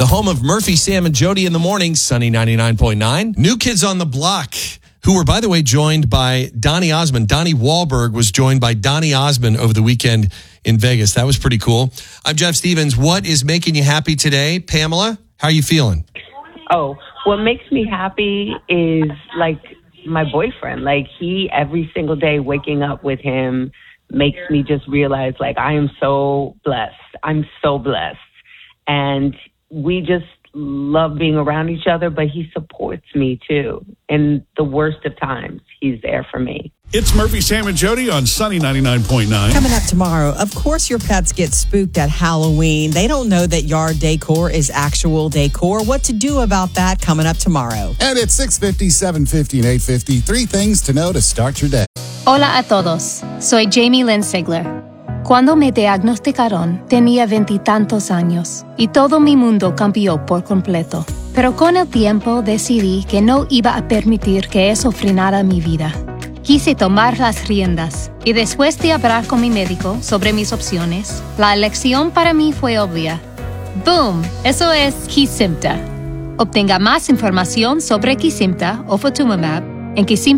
The home of Murphy, Sam, and Jody in the morning, Sunny 99.9. New Kids on the Block, who were, by the way, joined by Donny Osmond. Donnie Wahlberg was joined by Donny Osmond over the weekend in Vegas. That was pretty cool. I'm Jeff Stevens. What is making you happy today? Pamela, how are you feeling? Oh, what makes me happy is, like, my boyfriend. Like, every single day waking up with him makes me just realize, like, I am so blessed. I'm so blessed. And we just love being around each other, but he supports me, too. In the worst of times, he's there for me. It's Murphy, Sam, and Jody on Sunny 99.9. Coming up tomorrow, of course your pets get spooked at Halloween. They don't know that yard decor is actual decor. What to do about that coming up tomorrow. And it's 6:50, 7:50, and 8:50. 3 things to know to start your day. Hola a todos. Soy Jamie Lynn Sigler. Cuando me diagnosticaron, tenía 20 y tantos años y todo mi mundo cambió por completo. Pero con el tiempo decidí que no iba a permitir que eso frenara mi vida. Quise tomar las riendas y después de hablar con mi médico sobre mis opciones, la elección para mí fue obvia. ¡Boom! Eso es Kesimpta. Obtenga más información sobre Kesimpta o Ofatumumab en Kesimpta.